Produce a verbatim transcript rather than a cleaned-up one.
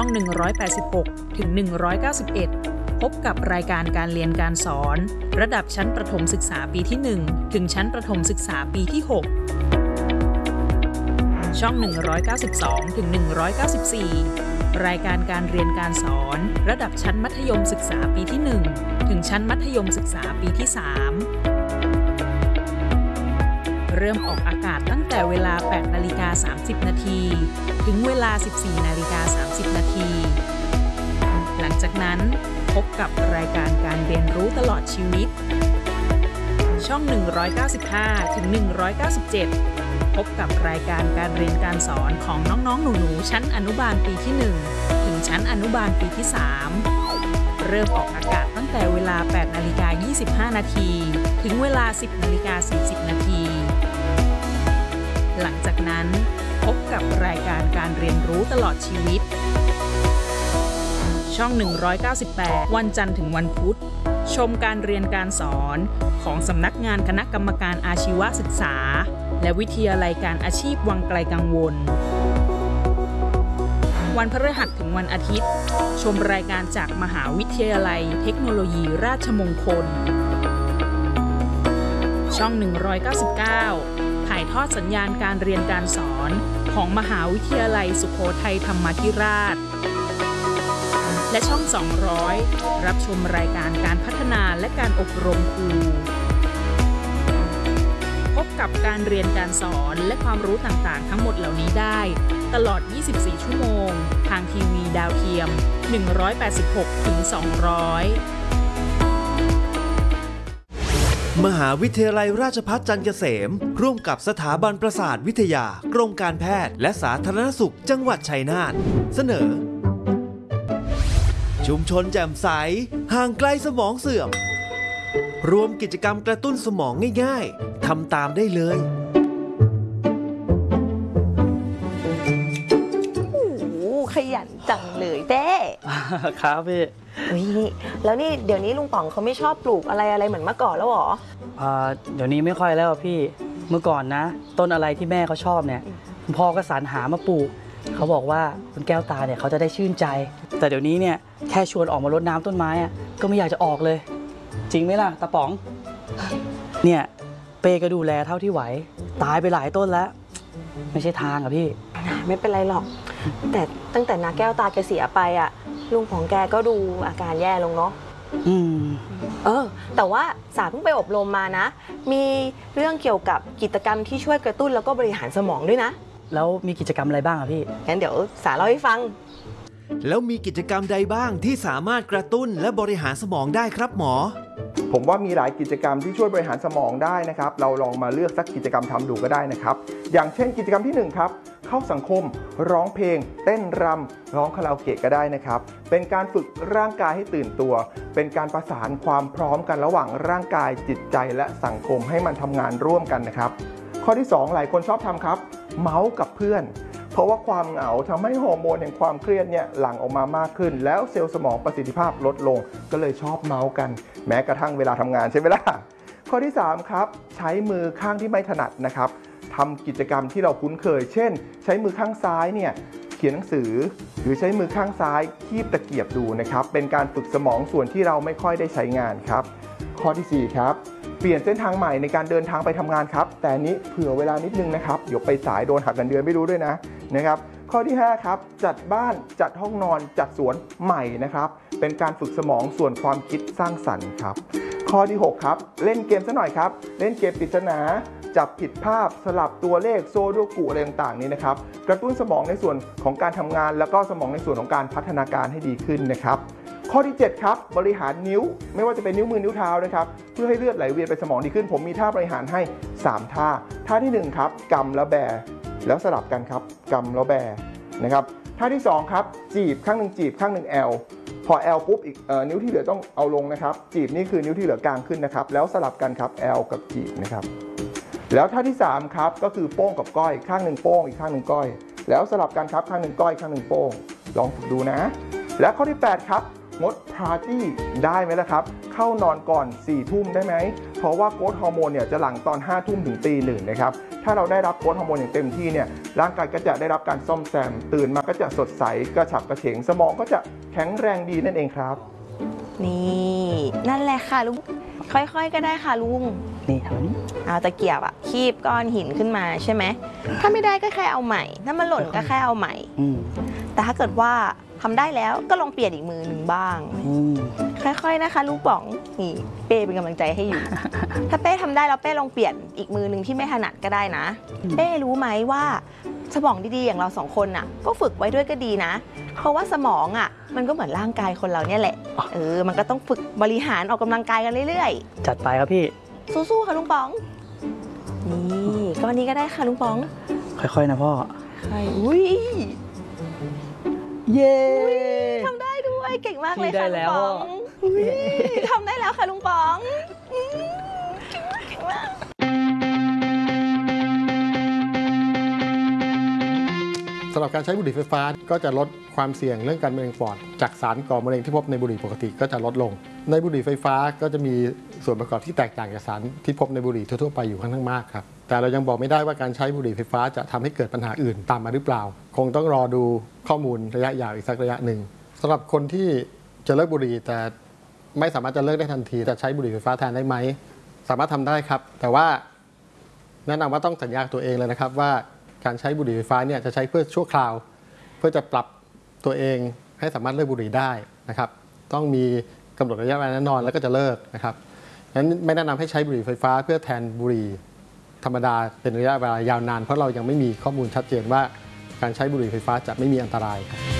องหนึ่งร้อยแปดสิบหกถึงหนึ่งร้อยเก้าสิบเอ็ดพบกับรายการการเรียนการสอนระดับชั้นประถมศึกษาปีที่หนึ่งถึงชั้นประถมศึกษาปีที่หกช่องหนึ่งร้อยเก้าสิบสองถึงหนึ่งร้อยเก้าสิบสี่รายการการเรียนการสอนระดับชั้นมัธยมศึกษาปีที่หนึ่งถึงชั้นมัธยมศึกษาปีที่สามเริ่มออกอากาศตั้งแต่เวลา แปดนาฬิกาสามสิบนาทีถึงเวลา สิบสี่นาฬิกาสามสิบนาทีหลังจากนั้นพบกับรายการการเรียนรู้ตลอดชีวิตช่องหนึ่งร้อยเก้าสิบห้าถึงหนึ่งร้อยเก้าสิบเจ็ดพบกับรายการการเรียนการสอนของน้องๆหนูๆชั้นอนุบาลปีที่หนึ่งถึงชั้นอนุบาลปีที่สามเริ่มออกอากาศตั้งแต่เวลา แปดนาฬิกายี่สิบห้านาทีถึงเวลา สิบนาฬิกาสี่สิบนาทีหลังจากนั้นพบกับรายการการเรียนรู้ตลอดชีวิตช่องหนึ่งร้อยเก้าสิบแปดวันจันทร์ถึงวันพุธชมการเรียนการสอนของสำนักงานคณะกรรมการอาชีวศึกษาและวิทยาลัยการอาชีพวังไกลกังวลวันพฤหัสถึงวันอาทิตย์ชมรายการจากมหาวิทยาลัยเทคโนโลยีราชมงคลช่องหนึ่งร้อยเก้าสิบเก้าถ่ายทอดสัญญาณการเรียนการสอนของมหาวิทยาลัยสุโขทัยธรรมาธิราชและช่องสองร้อยรับชมรายการการพัฒนาและการอบรมครูพบกับการเรียนการสอนและความรู้ต่างๆทั้งหมดเหล่านี้ได้ตลอดยี่สิบสี่ชั่วโมงทางทีวีดาวเทียมหนึ่งร้อยแปดสิบหกถึงสองร้อยมหาวิทยาลัยราชภัฏจันทร์เกษมร่วมกับสถาบันประสาทวิทยากรมการแพทย์และสาธารณสุขจังหวัดชัยนาทเสนอชุมชนแจ่มใสห่างไกลสมองเสื่อมรวมกิจกรรมกระตุ้นสมองง่ายๆทำตามได้เลยโอ้โหขยันจังเลยเต้ครับพี่นี่แล้วนี่เดี๋ยวนี้ลุงป๋องเขาไม่ชอบปลูกอะไรอะไรเหมือนเมื่อก่อนแล้วหรออ่าเดี๋ยวนี้ไม่ค่อยแล้วพี่เมื่อก่อนนะต้นอะไรที่แม่เขาชอบเนี่ยคุณพ่อก็สรรหามาปลูกเขาบอกว่าคุณแก้วตาเนี่ยเขาจะได้ชื่นใจแต่เดี๋ยวนี้เนี่ยแค่ชวนออกมารดน้ำต้นไม้อะก็ไม่อยากจะออกเลยจริงไหมล่ะตาป๋องเนี่ยเป้ก็ดูแลเท่าที่ไหวตายไปหลายต้นแล้วไม่ใช่ทางอะพี่ไม่เป็นไรหรอกแต่ตั้งแต่นาแก้วตาแกเสียไปอะลุงของแกก็ดูอาการแย่ลงเนาะอืมเออแต่ว่าสาเพิ่งไปอบรมมานะมีเรื่องเกี่ยวกับกิจกรรมที่ช่วยกระตุ้นแล้วก็บริหารสมองด้วยนะแล้วมีกิจกรรมอะไรบ้างอะพี่งั้นเดี๋ยวสาเล่าให้ฟังแล้วมีกิจกรรมใดบ้างที่สามารถกระตุ้นและบริหารสมองได้ครับหมอผมว่ามีหลายกิจกรรมที่ช่วยบริหารสมองได้นะครับเราลองมาเลือกสักกิจกรรมทำดูก็ได้นะครับอย่างเช่นกิจกรรมที่หนึ่งครับเข้าสังคมร้องเพลงเต้นรำร้องคาราโอเกะก็ได้นะครับเป็นการฝึกร่างกายให้ตื่นตัวเป็นการประสานความพร้อมกันระหว่างร่างกายจิตใจและสังคมให้มันทำงานร่วมกันนะครับข้อที่สองหลายคนชอบทำครับเมาส์กับเพื่อนเพราะว่าความเหงาทำให้ฮอร์โมนแห่งความเครียดเนี่ยหลั่งออกมามากขึ้นแล้วเซลล์สมองประสิทธิภาพลดลงก็เลยชอบเมาส์กันแม้กระทั่งเวลาทำงานใช่ไหมล่ะข้อที่สามครับใช้มือข้างที่ไม่ถนัดนะครับทำกิจกรรมที่เราคุ้นเคยเช่นใช้มือข้างซ้ายเนี่ยเขียนหนังสือหรือใช้มือข้างซ้ายคีบตะเกียบดูนะครับเป็นการฝึกสมองส่วนที่เราไม่ค่อยได้ใช้งานครับข้อที่สี่ครับเปลี่ยนเส้นทางใหม่ในการเดินทางไปทำงานครับแต่นี้เผื่อเวลานิดนึงนะครับเดี๋ยวไปสายโดนหักเงินเดือนไม่รู้ด้วยนะนะครับข้อที่ห้าครับจัดบ้านจัดห้องนอนจัดสวนใหม่นะครับเป็นการฝึกสมองส่วนความคิดสร้างสรรค์ครับข้อที่หกครับเล่นเกมซะหน่อยครับเล่นเกมปริศนาจับผิดภาพสลับตัวเลขโซโดกุอะไรต่างๆนี้นะครับกระตุ้นสมองในส่วนของการทำงานแล้วก็สมองในส่วนของการพัฒนาการให้ดีขึ้นนะครับข้อที่เจ็ดครับบริหารนิ้วไม่ว่าจะเป็นนิ้วมือนิ้วเท้านะครับเพื่อให้เลือดไหลเวียนไปสมองดีขึ้นผมมีท่าบริหารให้สามท่าท่าที่หนึ่งครับกำแล้วแบแล้วสลับกันครับกำแล้วแบนะครับท่าที่สองครับจีบข้างหนึ่งจีบข้างหนึ่งแอลพอแอลปุ๊บอีกนิ้วที่เหลือต้องเอาลงนะครับจีบนี่คือนิ้วที่เหลือกลางขึ้นนะครับแล้วสลับกันครับแอลกับจีบนะครับแล้วท่าที่สามครับก็คือโป้งกับก้อยข้างหนึ่งโป้งอีกข้างหนึ่งก้อยแล้วสลับกันครับข้างหนึ่งก้อยข้างหนึ่งโป้งลองฝึกดูนะและข้อที่แปดครับงดปาร์ตี้ได้ไหมล่ะครับเข้านอนก่อนสี่ทุ่มได้ไหมเพราะว่าโกรทฮอร์โมนเนี่ยจะหลั่งตอนห้าทุ่มถึงตีหนึ่งนะครับถ้าเราได้รับโกรทฮอร์โมนอย่างเต็มที่เนี่ยร่างกายก็จะได้รับการซ่อมแซมตื่นมาก็จะสดใสกระฉับกระเฉงสมองก็จะแข็งแรงดีนั่นเองครับนี่นั่นแหละค่ะลุงค่อยๆก็ได้ค่ะลุงนี่ทำนี้เอาตะเกียบอะคีบก้อนหินขึ้นมาใช่ไหมถ้าไม่ได้ก็แค่เอาใหม่ถ้ามันหล่นก็แค่เอาใหม่แต่ถ้าเกิดว่าทำได้แล้วก็ลองเปลี่ยนอีกมือหนึ่งบ้างค่อยๆนะคะลุงป๋องนี่เป้เป็นกำลังใจให้อยู่ ถ้าเป้ทำได้แล้วเป้ลองเปลี่ยนอีกมือหนึ่งที่ไม่ถนัดก็ได้นะเป้รู้ไหมว่าสมองดีๆอย่างเราสองคนน่ะก็ฝึกไว้ด้วยก็ดีนะเพราะว่าสมองอ่ะมันก็เหมือนร่างกายคนเราเนี่ยแหละเออมันก็ต้องฝึกบริหารออกกำลังกายกันเรื่อยๆจัดไปครับพี่สู้ๆค่ะลุงป๋องนี่ก้อนนี้ก็ได้ค่ะลุงป๋องค่อยๆนะพ่อค่อยอุ้ยเย้ทำได้ด้วยเก่งมากเลยค่ะลุงป๋องทำได้แล้วค่ะลุงป๋องเก่งมากสำหรับการใช้บุหรี่ไฟฟ้าก็จะลดความเสี่ยงเรื่องการมะเร็งปอดจากสารก่อมะเร็งที่พบในบุหรี่ปกติก็จะลดลงในบุหรี่ไฟฟ้าก็จะมีส่วนประกอบที่แตกต่างจากสารที่พบในบุหรี่ทั่วๆไปอยู่ค่อนข้างมากครับแต่เรายังบอกไม่ได้ว่าการใช้บุหรี่ไฟฟ้าจะทำให้เกิดปัญหาอื่นตามมาหรือเปล่าคงต้องรอดูข้อมูลระยะยาวอีกสักระยะหนึ่งสำหรับคนที่จะเลิกบุหรี่แต่ไม่สามารถจะเลิกได้ทันทีจะใช้บุหรี่ไฟฟ้าแทนได้ไหมสามารถทำได้ครับแต่ว่าแนะนำว่าต้องสัญญาตัวเองเลยนะครับว่าการใช้บุหรี่ไฟฟ้าเนี่ยจะใช้เพื่อชั่วคราวเพื่อจะปรับตัวเองให้สามารถเลิกบุหรี่ได้นะครับต้องมีกำหนดระยะเวลาแน่นอนแล้วก็จะเลิกนะครับงั้นไม่แนะนำให้ใช้บุหรี่ไฟฟ้าเพื่อแทนบุหรี่ธรรมดาเป็นระยะเวลายาวนานเพราะเรายังไม่มีข้อมูลชัดเจนว่าการใช้บุหรี่ไฟฟ้าจะไม่มีอันตรายครับ